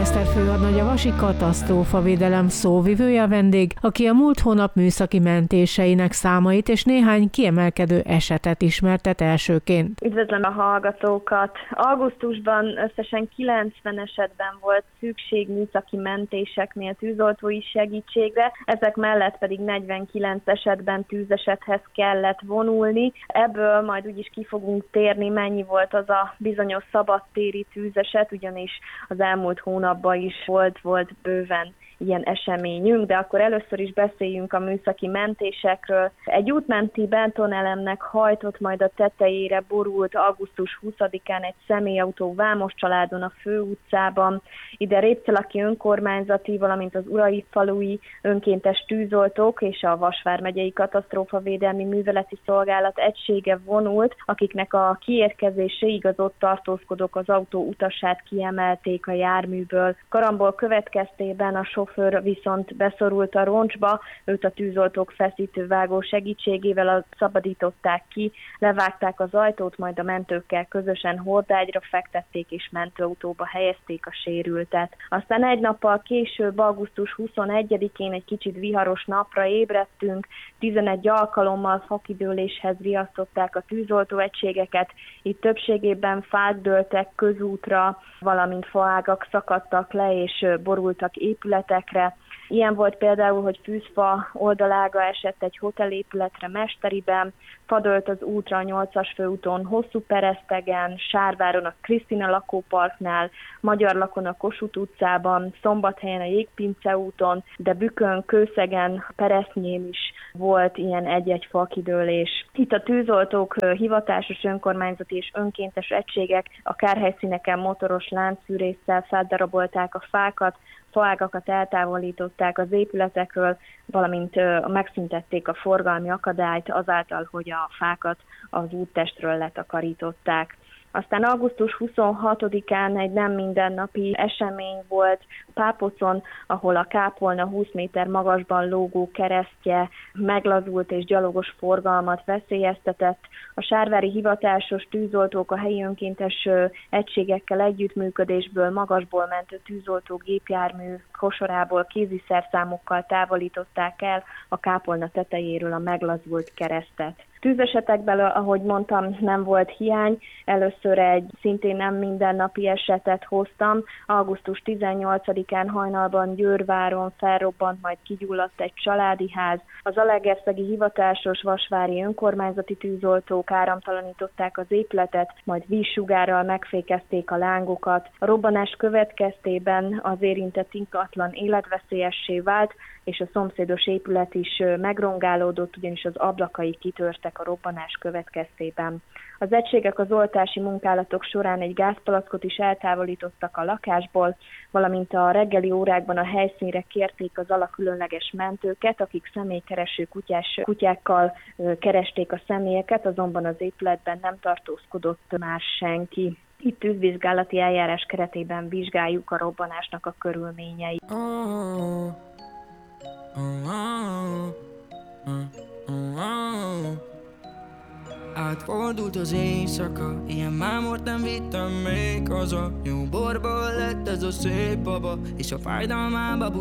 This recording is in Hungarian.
Eszter főhadnagy, a vasi katasztrófavédelem szóvivője a vendég, aki a múlt hónap műszaki mentéseinek számait és néhány kiemelkedő esetet ismertet elsőként. Üdvözlöm a hallgatókat! Augusztusban összesen 90 esetben volt szükség műszaki mentéseknél tűzoltói segítségre, ezek mellett pedig 49 esetben tűzesethez kellett vonulni. Ebből majd úgyis ki fogunk térni, mennyi volt az a bizonyos szabadtéri tűzeset, ugyanis az elmúlt hónapban is volt bőven ilyen eseményünk, de akkor először is beszéljünk a műszaki mentésekről. Egy útmenti betonelemnek hajtott, majd a tetejére borult augusztus 20-án egy személyautó Vámos családon a főutcában. Ide Répcelaki önkormányzati, valamint az Uraifalui önkéntes tűzoltók és a Vas vármegyei katasztrófavédelmi műveleti szolgálat egysége vonult, akiknek a kiérkezéséig az ott tartózkodók az autó utasát kiemelték a járműből. Karambol következtében a sofőr viszont beszorult a roncsba, őt a tűzoltók feszítővágó segítségével szabadították ki, levágták az ajtót, majd a mentőkkel közösen hordágyra fektették és mentőautóba helyezték a sérültet. Aztán egy nappal később, augusztus 21-én egy kicsit viharos napra ébredtünk, 11 alkalommal fakidőléshez riasztották a tűzoltóegységeket, itt többségében fák dőltek közútra, valamint faágak szakadtak le és borultak épületekre. Ilyen volt például, hogy fűzfa oldalága esett egy hotelépületre Mesteriben, fadölt az útra a 8-as főúton Hosszú Peresztegen, Sárváron a Krisztina lakóparknál, Magyarlakon a Kossuth utcában, Szombathelyen a Jégpince úton, de Bükön, Kőszegen, Peresznyén is volt ilyen egy-egy fakidőlés. Itt a tűzoltók, hivatásos önkormányzati és önkéntes egységek a kárhelyszíneken motoros láncszűrésszel feldarabolták a fákat, faágakat eltávolították az épületekről, valamint megszüntették a forgalmi akadályt azáltal, hogy a fákat az úttestről letakarították. Aztán augusztus 26-án egy nem mindennapi esemény volt Pápocon, ahol a kápolna 20 méter magasban lógó keresztje meglazult és gyalogos forgalmat veszélyeztetett. A sárvári hivatásos tűzoltók a helyi önkéntes egységekkel együttműködésből magasból mentő tűzoltó gépjármű kosorából kéziszerszámokkal távolították el a kápolna tetejéről a meglazult keresztet. Tűzesetekből, ahogy mondtam, nem volt hiány. Először egy szintén nem mindennapi esetet hoztam. Augusztus 18-án hajnalban Győrváron felrobbant, majd kigyulladt egy családi ház. Az Zalaegerszegi hivatásos vasvári önkormányzati tűzoltók áramtalanították az épületet, majd vízsugárral megfékezték a lángokat. A robbanás következtében az érintett ingatlan életveszélyessé vált, és a szomszédos épület is megrongálódott, ugyanis az ablakai kitörtek a robbanás következtében. Az egységek az oltási munkálatok során egy gázpalackot is eltávolítottak a lakásból, valamint a reggeli órákban a helyszínre kérték az alakülönleges mentőket, akik személykereső kutyákkal keresték a személyeket, azonban az épületben nem tartózkodott már senki. Itt tűzvizsgálati eljárás keretében vizsgáljuk a robbanásnak a körülményeit. Átfordult az éjszaka, ilyen mámort nem vittem még haza. Jó borból lett ez a szép baba, és a fájdalmába